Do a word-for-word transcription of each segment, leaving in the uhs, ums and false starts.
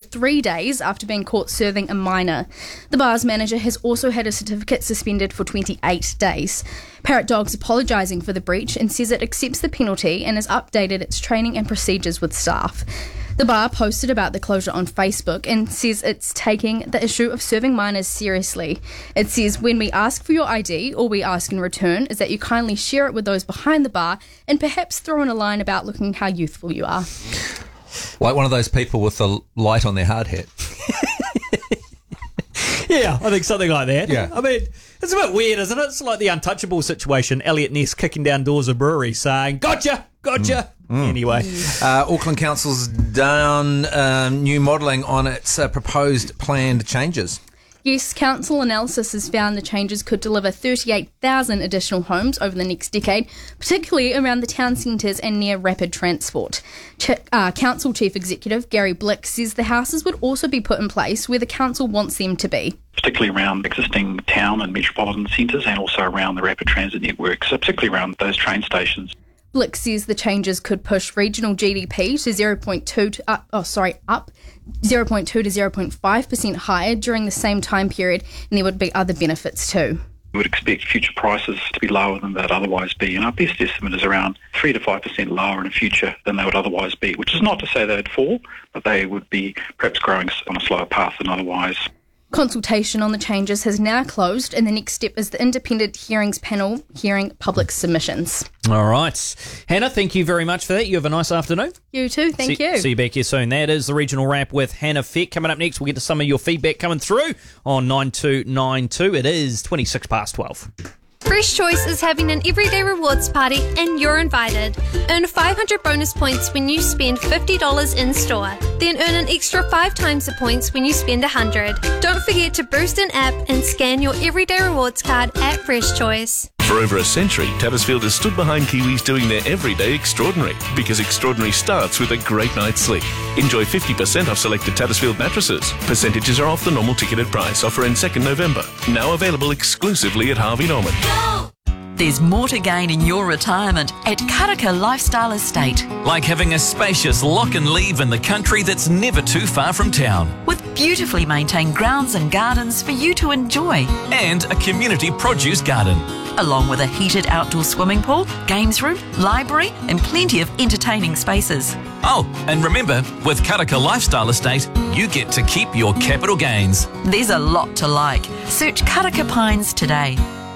three days after being caught serving a minor. The bar's manager has also had a certificate suspended for twenty-eight days. Parrot Dogs apologising for the breach and says it accepts the penalty and has updated its training and procedures with staff. The bar posted about the closure on Facebook and says it's taking the issue of serving minors seriously. It says, when we ask for your I D, all we ask in return is that you kindly share it with those behind the bar and perhaps throw in a line about looking how youthful you are. Like one of those people with the light on their hard hat. Yeah, I think something like that. Yeah. I mean, it's a bit weird, isn't it? It's like the Untouchable situation. Elliot Ness kicking down doors of breweries saying, gotcha, gotcha. Mm. Mm. Anyway. Uh, Auckland Council's done um, new modelling on its uh, proposed planned changes. Yes, council analysis has found the changes could deliver thirty-eight thousand additional homes over the next decade, particularly around the town centres and near rapid transport. Ch- uh, council Chief Executive Gary Blick says the houses would also be put in place where the council wants them to be. Particularly around existing town and metropolitan centres and also around the rapid transit network, so particularly around those train stations. Blick says the changes could push regional G D P to zero point two to up, oh sorry, up zero point two to zero point five percent higher during the same time period, and there would be other benefits too. We would expect future prices to be lower than they'd otherwise be, and our best estimate is around three to five percent lower in the future than they would otherwise be, which is not to say they'd fall, but they would be perhaps growing on a slower path than otherwise. Consultation on the changes has now closed, and the next step is the independent hearings panel hearing public submissions. All right. Hannah, thank you very much for that. You have a nice afternoon. You too, thank see, you. See you back here soon. That is the Regional Wrap with Hannah Feck. Coming up next, we'll get to some of your feedback coming through on nine two nine two. It is twenty-six past twelve. Fresh Choice is having an everyday rewards party and you're invited. Earn five hundred bonus points when you spend fifty dollars in store. Then earn an extra five times the points when you spend one hundred dollars. Don't forget to boost an app and scan your everyday rewards card at Fresh Choice. For over a century, Tattersfield has stood behind Kiwis doing their everyday extraordinary, because extraordinary starts with a great night's sleep. Enjoy fifty percent off selected Tattersfield mattresses. Percentages are off the normal ticketed price. Offer ends second November. Now available exclusively at Harvey Norman. There's more to gain in your retirement at Karaka Lifestyle Estate. Like having a spacious lock and leave in the country that's never too far from town. With beautifully maintained grounds and gardens for you to enjoy. And a community produce garden. Along with a heated outdoor swimming pool, games room, library and plenty of entertaining spaces. Oh, and remember, with Karaka Lifestyle Estate, you get to keep your capital gains. There's a lot to like. Search Karaka Pines today.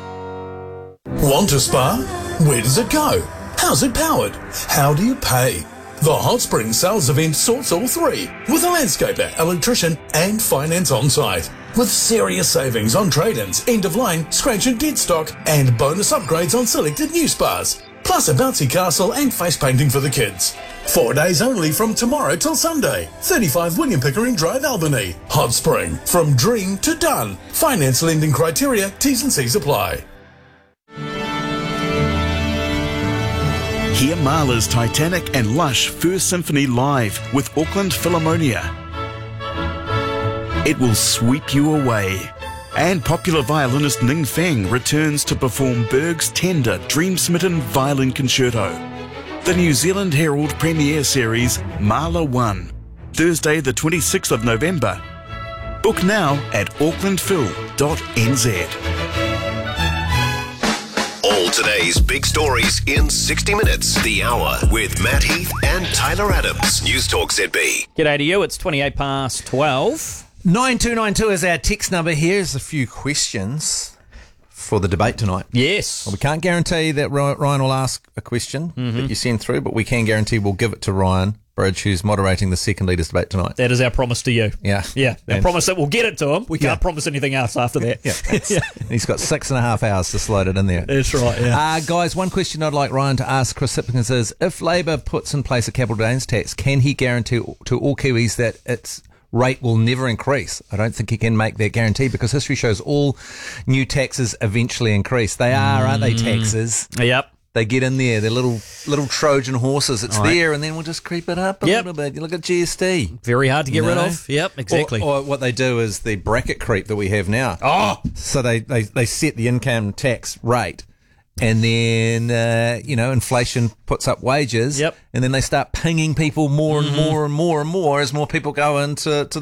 Want a spa? Where does it go? How's it powered? How do you pay? The Hot Spring sales event sorts all three, with a landscaper, electrician and finance on site. With serious savings on trade-ins, end-of-line, scratch and dead stock and bonus upgrades on selected new spas. Plus a bouncy castle and face painting for the kids. Four days only from tomorrow till Sunday. thirty-five William Pickering Drive, Albany. Hot Spring, from dream to done. Finance lending criteria, T's and C's apply. Hear Mahler's Titanic and Lush First Symphony live with Auckland Philharmonia. It will sweep you away. And popular violinist Ning Feng returns to perform Berg's tender, dream-smitten violin concerto. The New Zealand Herald premiere series Mahler one, Thursday the twenty-sixth of November. Book now at auckland phil dot n z. All today's big stories in sixty minutes. The Hour with Matt Heath and Tyler Adams. News Talk Z B. G'day to you. It's twenty-eight past twelve. nine two nine two is our text number. Here's a few questions for the debate tonight. Yes. Well, we can't guarantee that Ryan will ask a question mm-hmm. that you send through, but we can guarantee we'll give it to Ryan Bridge, who's moderating the second leaders debate tonight. That is our promise to you. Yeah. Yeah. Our and promise that we'll get it to him. We can't yeah. promise anything else after that. Yeah. yeah. He's got six and a half hours to slide it in there. That's right, yeah. Uh, guys, one question I'd like Ryan to ask Chris Sipkins is, if Labour puts in place a capital gains tax, can he guarantee to all Kiwis that its rate will never increase? I don't think he can make that guarantee, because history shows all new taxes eventually increase. They are, mm. aren't they, taxes? Yep. They get in there, they're little little Trojan horses. It's right. there, and then we'll just creep it up a yep. little bit. You look at G S T. Very hard to get you rid know? of. Yep, exactly. Or, or what they do is the bracket creep that we have now. Oh! So they, they, they set the income tax rate, and then, uh, you know, inflation puts up wages. Yep. And then they start pinging people more and mm-hmm. more and more and more as more people go into to